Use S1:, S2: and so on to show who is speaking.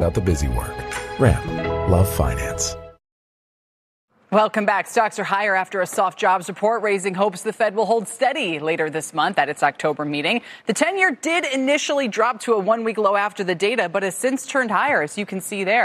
S1: out the busy work. Ramp. Love finance.
S2: Welcome back. Stocks are higher after a soft jobs report, raising hopes the Fed will hold steady later this month at its October meeting. The 10-year did initially drop to a one-week low after the data, but has since turned higher, as you can see there.